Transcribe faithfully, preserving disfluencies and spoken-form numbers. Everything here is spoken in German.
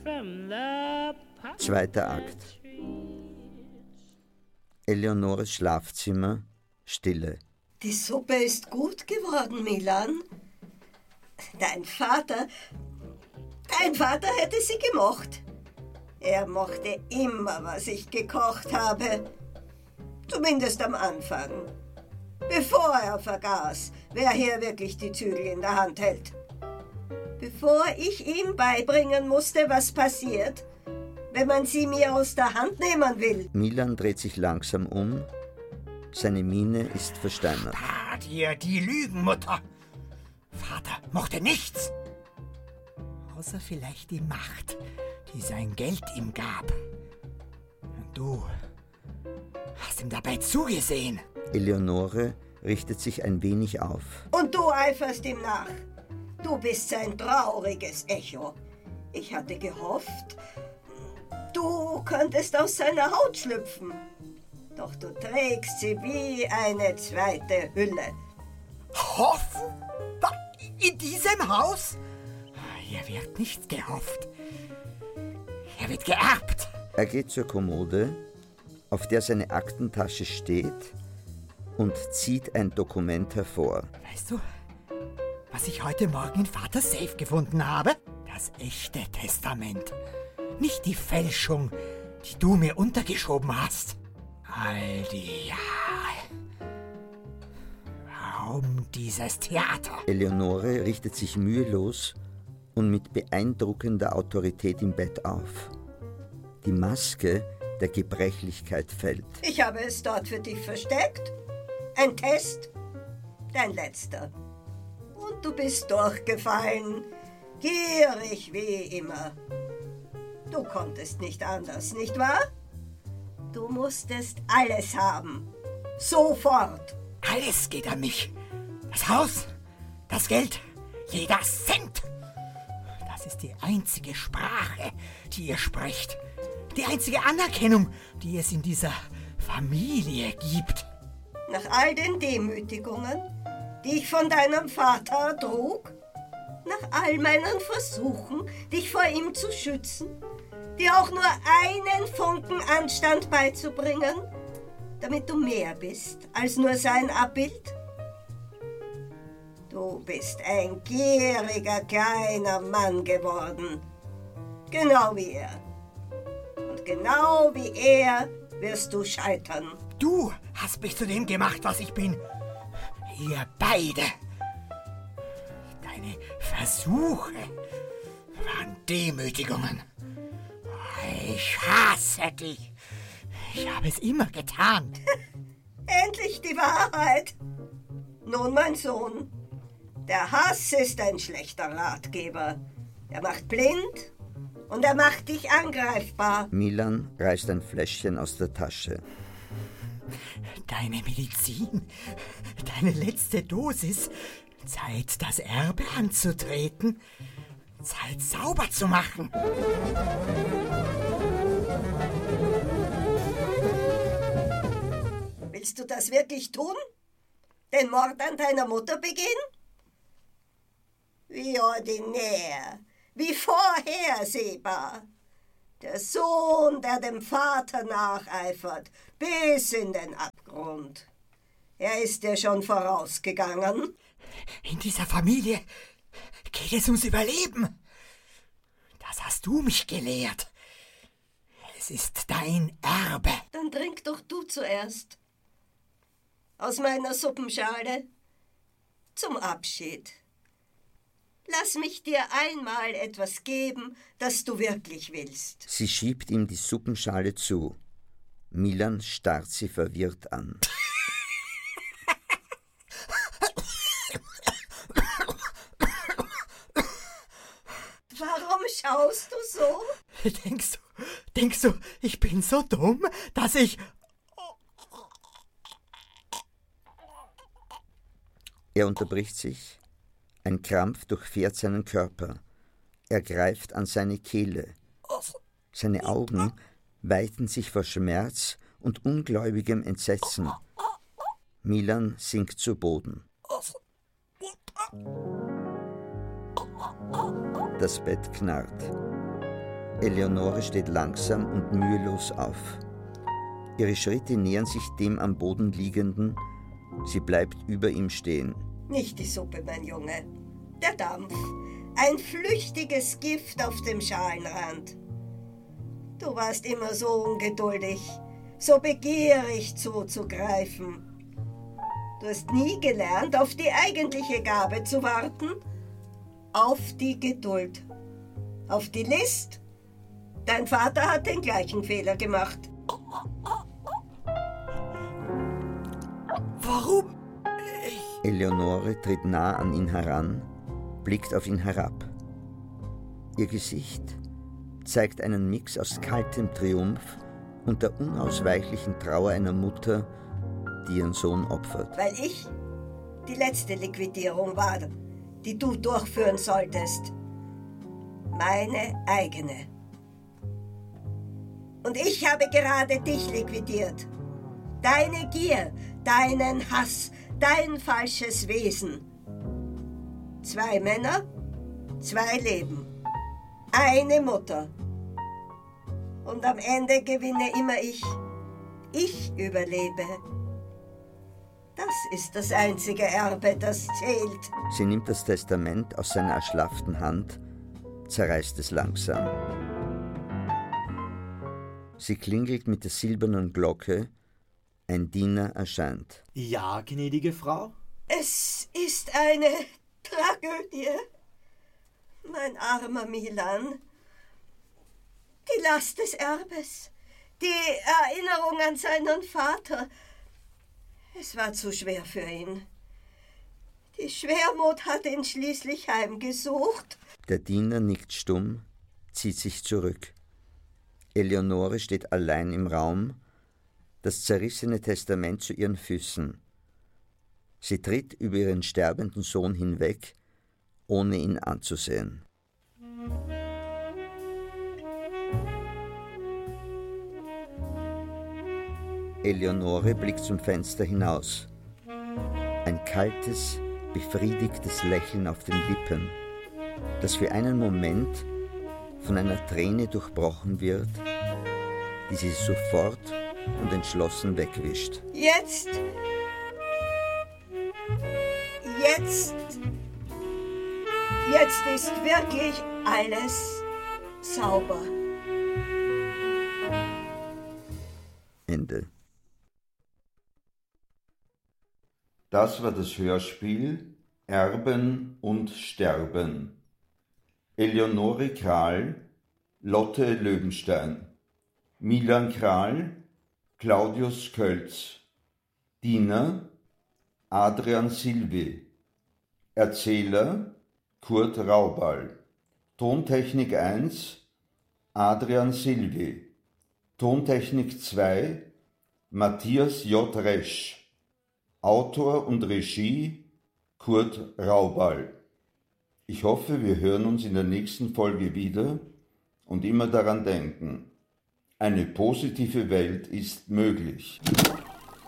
Zweiter Akt. Eleonores Schlafzimmer, Stille. Die Suppe ist gut geworden, Milan. Dein Vater, dein Vater hätte sie gemocht. Er mochte immer, was ich gekocht habe. Zumindest am Anfang. Bevor er vergaß, wer hier wirklich die Zügel in der Hand hält. Bevor ich ihm beibringen musste, was passiert, wenn man sie mir aus der Hand nehmen will. Milan dreht sich langsam um. Seine Miene ist versteinert. Da dir die Lügen, Mutter. Vater mochte nichts. Außer vielleicht die Macht, die sein Geld ihm gab. Und du hast ihm dabei zugesehen. Eleonore richtet sich ein wenig auf. Und du eiferst ihm nach. Du bist sein trauriges Echo. Ich hatte gehofft, du könntest aus seiner Haut schlüpfen. Doch du trägst sie wie eine zweite Hülle. Hoffen? In diesem Haus? Hier wird nicht gehofft. Er wird geerbt. Er geht zur Kommode, auf der seine Aktentasche steht, und zieht ein Dokument hervor. Weißt du, was ich heute Morgen in Vaters Safe gefunden habe? Das echte Testament. Nicht die Fälschung, die du mir untergeschoben hast. All die Jahre. Warum dieses Theater? Eleonore richtet sich mühelos und mit beeindruckender Autorität im Bett auf. Die Maske der Gebrechlichkeit fällt. Ich habe es dort für dich versteckt. Ein Test, dein letzter. Und du bist durchgefallen, gierig wie immer. Du konntest nicht anders, nicht wahr? Du musstest alles haben. Sofort. Alles geht an mich. Das Haus, das Geld, jeder Cent. Das ist die einzige Sprache, die ihr sprecht. Die einzige Anerkennung, die es in dieser Familie gibt. Nach all den Demütigungen, die ich von deinem Vater trug, nach all meinen Versuchen, dich vor ihm zu schützen, dir auch nur einen Funken Anstand beizubringen, damit du mehr bist als nur sein Abbild? Du bist ein gieriger kleiner Mann geworden, genau wie er. Und genau wie er wirst du scheitern. Du hast mich zu dem gemacht, was ich bin. Ihr beide. Deine Versuche waren Demütigungen. Ich hasse dich. Ich habe es immer getan. Endlich die Wahrheit. Nun, mein Sohn, der Hass ist ein schlechter Ratgeber. Er macht blind und er macht dich angreifbar. Milan reißt ein Fläschchen aus der Tasche. Deine Medizin, deine letzte Dosis. Zeit, das Erbe anzutreten. Zeit, sauber zu machen. Willst du das wirklich tun? Den Mord an deiner Mutter begehen? Wie ordinär, wie vorhersehbar. Der Sohn, der dem Vater nacheifert, bis in den Abgrund. Er ist dir schon vorausgegangen. In dieser Familie geht es ums Überleben. Das hast du mich gelehrt. Es ist dein Erbe. Dann trink doch du zuerst. Aus meiner Suppenschale. Zum Abschied. Lass mich dir einmal etwas geben, das du wirklich willst. Sie schiebt ihm die Suppenschale zu. Milan starrt sie verwirrt an. Warum schaust du so? Denkst du, denkst du, ich bin so dumm, dass ich... Er unterbricht sich. Ein Krampf durchfährt seinen Körper. Er greift an seine Kehle. Seine Augen weiten sich vor Schmerz und ungläubigem Entsetzen. Milan sinkt zu Boden. Das Bett knarrt. Eleonore steht langsam und mühelos auf. Ihre Schritte nähern sich dem am Boden liegenden. Sie bleibt über ihm stehen. Nicht die Suppe, mein Junge. Der Dampf. Ein flüchtiges Gift auf dem Schalenrand. Du warst immer so ungeduldig, so begierig zuzugreifen. Du hast nie gelernt, auf die eigentliche Gabe zu warten, auf die Geduld, auf die List. Dein Vater hat den gleichen Fehler gemacht. Warum? Ich... Eleonore tritt nah an ihn heran, blickt auf ihn herab. Ihr Gesicht zeigt einen Mix aus kaltem Triumph und der unausweichlichen Trauer einer Mutter, die ihren Sohn opfert. Weil ich die letzte Liquidierung war, die du durchführen solltest. Meine eigene. Und ich habe gerade dich liquidiert. Deine Gier, deinen Hass, dein falsches Wesen. Zwei Männer, zwei Leben. Eine Mutter. Und am Ende gewinne immer ich. Ich überlebe. Das ist das einzige Erbe, das zählt. Sie nimmt das Testament aus seiner erschlafften Hand, zerreißt es langsam. Sie klingelt mit der silbernen Glocke. Ein Diener erscheint. Ja, gnädige Frau? Es ist eine Tragödie. Mein armer Milan. Die Last des Erbes. Die Erinnerung an seinen Vater. Es war zu schwer für ihn. Die Schwermut hat ihn schließlich heimgesucht. Der Diener nickt stumm, zieht sich zurück. Eleonore steht allein im Raum, das zerrissene Testament zu ihren Füßen. Sie tritt über ihren sterbenden Sohn hinweg, ohne ihn anzusehen. Eleonore blickt zum Fenster hinaus. Ein kaltes, befriedigtes Lächeln auf den Lippen, das für einen Moment von einer Träne durchbrochen wird, die sie sofort und entschlossen wegwischt. Jetzt, jetzt, jetzt ist wirklich alles sauber. Ende. Das war das Hörspiel Erben und Sterben. Eleonore Krahl, Lotte Löwenstein. Milan Krahl, Claudius Kölz. Diener, Adrian Silvi. Erzähler, Kurt Raubal. Tontechnik eins, Adrian Silvi. Tontechnik zwei, Matthias J. Resch. Autor und Regie, Kurt Raubal. Ich hoffe, wir hören uns in der nächsten Folge wieder und immer daran denken, eine positive Welt ist möglich.